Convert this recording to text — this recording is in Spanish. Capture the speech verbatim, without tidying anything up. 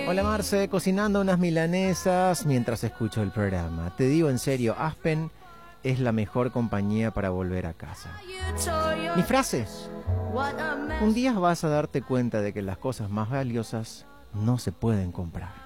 Hola Marce, cocinando unas milanesas mientras escucho el programa. Te digo en serio, Aspen es la mejor compañía para volver a casa. Mi frase: un día vas a darte cuenta de que las cosas más valiosas no se pueden comprar.